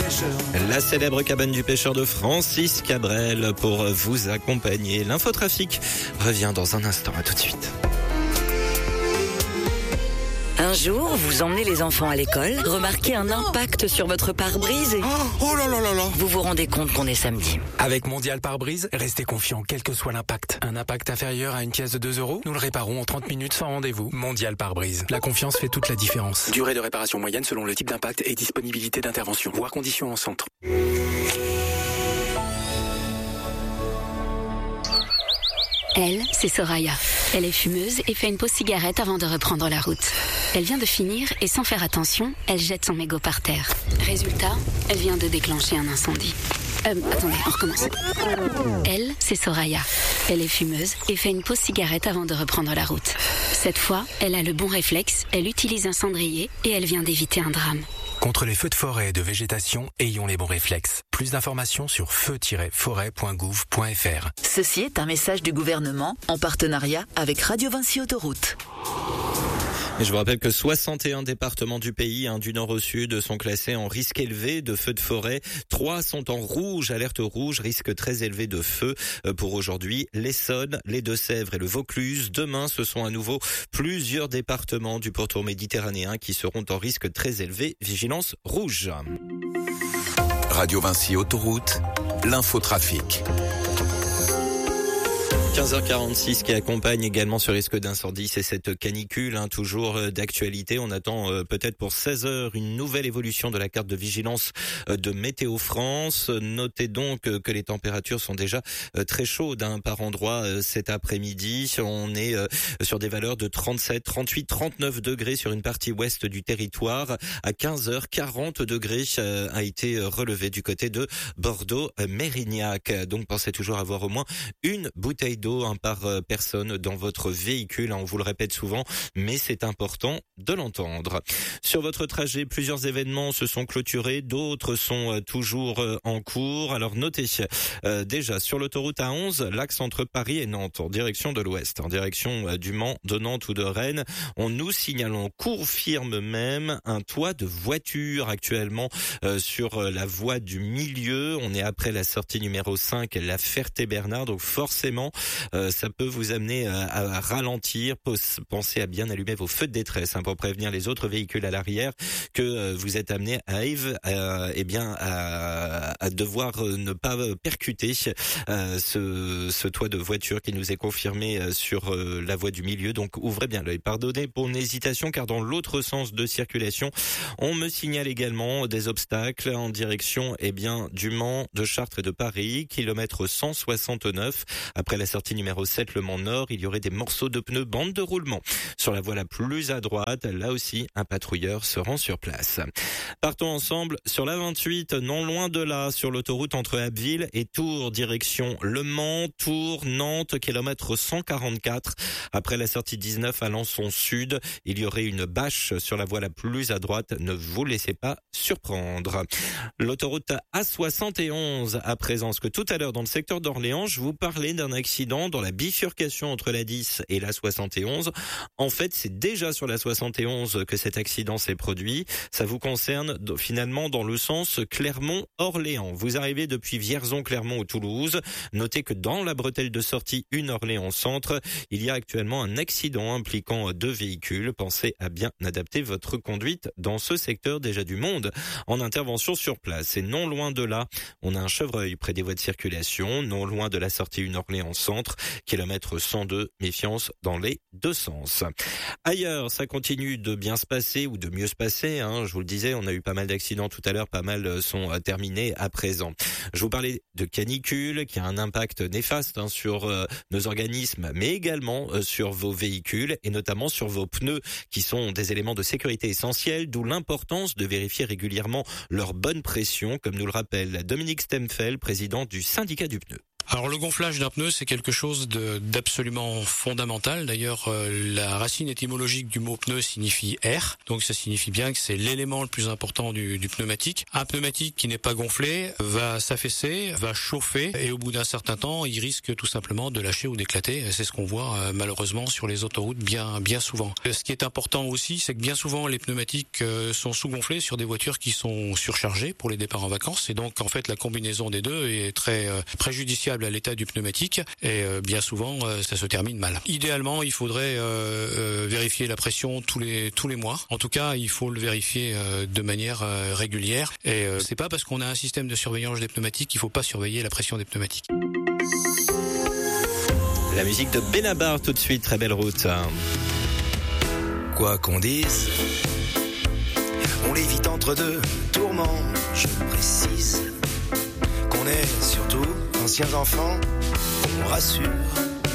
pêcheur. La célèbre cabane du pêcheur de Francis Cabrel pour vous accompagner. L'infotrafic revient dans un instant. À tout de suite. Un jour, vous emmenez les enfants à l'école, remarquez un impact sur votre pare-brise et... Oh là là là là. Vous vous rendez compte qu'on est samedi. Avec Mondial Pare-Brise, restez confiant quel que soit l'impact. Un impact inférieur à une pièce de 2 €, nous le réparons en 30 minutes sans rendez-vous. Mondial Pare-Brise. La confiance fait toute la différence. Durée de réparation moyenne selon le type d'impact et disponibilité d'intervention. Voir conditions en centre. Elle, c'est Soraya. Elle est fumeuse et fait une pause cigarette avant de reprendre la route. Elle vient de finir et sans faire attention, elle jette son mégot par terre. Résultat, elle vient de déclencher un incendie. Attendez, on recommence. Elle, c'est Soraya. Elle est fumeuse et fait une pause cigarette avant de reprendre la route. Cette fois, elle a le bon réflexe, elle utilise un cendrier et elle vient d'éviter un drame. Contre les feux de forêt et de végétation, ayons les bons réflexes. Plus d'informations sur feu-forêt.gouv.fr. Ceci est un message du gouvernement en partenariat avec Radio Vinci Autoroute. Et je vous rappelle que 61 départements du pays, du nord au sud, sont classés en risque élevé de feux de forêt. 3 sont en rouge, alerte rouge, risque très élevé de feu pour aujourd'hui. L'Essonne, les Deux-Sèvres et le Vaucluse. Demain, ce sont à nouveau plusieurs départements du pourtour méditerranéen qui seront en risque très élevé. Vigilance rouge. Radio Vinci Autoroute, l'infotrafic. 15h46 qui accompagne également ce risque d'incendie, c'est cette canicule, toujours d'actualité. On attend peut-être pour 16h une nouvelle évolution de la carte de vigilance de Météo France. Notez donc que les températures sont déjà très chaudes par endroit cet après-midi. On est sur des valeurs de 37, 38, 39 degrés sur une partie ouest du territoire. À 15h, 40 degrés a été relevé du côté de Bordeaux-Mérignac. Donc pensez toujours avoir au moins une bouteille d'eau par personne dans votre véhicule. On vous le répète souvent, mais c'est important de l'entendre. Sur votre trajet, plusieurs événements se sont clôturés, d'autres sont toujours en cours. Alors notez déjà sur l'autoroute A11, l'axe entre Paris et Nantes en direction de l'ouest, en direction du Mans, de Nantes ou de Rennes. On nous signale, on confirme même un toit de voiture actuellement sur la voie du milieu. On est après la sortie numéro 5, la Ferté-Bernard, donc forcément ça peut vous amener à ralentir. Pensez à bien allumer vos feux de détresse pour prévenir les autres véhicules à l'arrière que vous êtes amené à devoir ne pas percuter ce toit de voiture qui nous est confirmé sur la voie du milieu. Donc ouvrez bien l'œil. Pardonnez pour l'hésitation car dans l'autre sens de circulation, on me signale également des obstacles en direction du Mans, de Chartres et de Paris, kilomètre 169. Après la sortie numéro 7, le Mans Nord, il y aurait des morceaux de pneus bande de roulement. Sur la voie la plus à droite, là aussi, un patrouilleur se rend sur place. Partons ensemble sur la 28, non loin de là, sur l'autoroute entre Abbeville et Tours, direction Le Mans, Tours, Nantes, kilomètre 144. Après la sortie 19 à Alençon Sud, il y aurait une bâche sur la voie la plus à droite. Ne vous laissez pas surprendre. L'autoroute A71 à présent, parce que tout à l'heure dans le secteur d'Orléans, je vous parlais d'un accident dans la bifurcation entre la 10 et la 71. En fait, c'est déjà sur la 71 que cet accident s'est produit. Ça vous concerne finalement dans le sens Clermont-Orléans. Vous arrivez depuis Vierzon-Clermont ou Toulouse. Notez que dans la bretelle de sortie 1 Orléans-Centre, il y a actuellement un accident impliquant 2 véhicules. Pensez à bien adapter votre conduite dans ce secteur. Déjà du monde en intervention sur place. Et non loin de là, on a un chevreuil près des voies de circulation. Non loin de la sortie 1 Orléans-Centre, kilomètre 102, méfiance dans les deux sens. Ailleurs, ça continue de bien se passer ou de mieux se passer. Je vous le disais, on a eu pas mal d'accidents tout à l'heure, pas mal sont terminés à présent. Je vous parlais de canicule qui a un impact néfaste sur nos organismes, mais également sur vos véhicules et notamment sur vos pneus qui sont des éléments de sécurité essentiels, d'où l'importance de vérifier régulièrement leur bonne pression, comme nous le rappelle Dominique Stemfel, président du syndicat du pneu. Alors le gonflage d'un pneu, c'est quelque chose d'absolument fondamental. D'ailleurs, la racine étymologique du mot pneu signifie air, donc ça signifie bien que c'est l'élément le plus important du pneumatique. Un pneumatique qui n'est pas gonflé va s'affaisser, va chauffer, et au bout d'un certain temps, il risque tout simplement de lâcher ou d'éclater. C'est ce qu'on voit malheureusement sur les autoroutes bien souvent. Ce qui est important aussi, c'est que bien souvent les pneumatiques sont sous-gonflés sur des voitures qui sont surchargées pour les départs en vacances, et donc en fait la combinaison des deux est très préjudiciable à l'état du pneumatique, et bien souvent ça se termine mal. Idéalement, il faudrait vérifier la pression tous les mois. En tout cas, il faut le vérifier de manière régulière, et c'est pas parce qu'on a un système de surveillance des pneumatiques qu'il faut pas surveiller la pression des pneumatiques. La musique de Benabar tout de suite, très belle route. Quoi qu'on dise, on l'évite entre deux tourments. Je précise qu'on est surtout anciens enfants, on rassure.